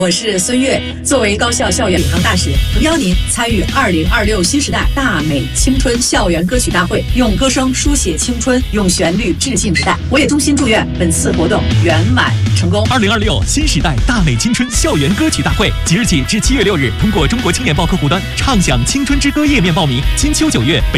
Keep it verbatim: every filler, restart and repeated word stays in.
我是孙悦，作为高校校园领航大使，邀您参与二零二六新时代大美青春校园歌曲大会，用歌声书写青春，用旋律致敬时代。我也衷心祝愿本次活动圆满成功。 二零二六新时代大美青春校园歌曲大会，即日起至七月六日，通过中国青年报客户端“畅享青春之歌”页面报名。金秋九月，北